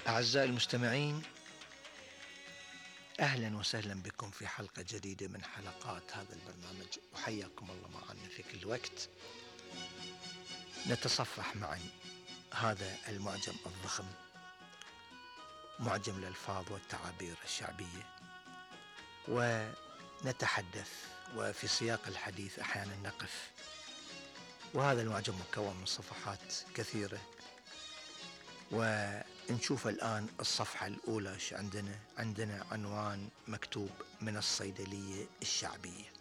أعزائي المستمعين، أهلا وسهلا بكم في حلقة جديدة من حلقات هذا البرنامج، وحياكم الله معنا في كل وقت. نتصفح معا هذا المعجم الضخم، معجم الألفاظ والتعابير الشعبية، ونتحدث وفي سياق الحديث أحيانا نقف. وهذا المعجم مكون من صفحات كثيرة، ونشوف الآن الصفحة الأولى. عندنا عنوان مكتوب من الصيدلية الشعبية.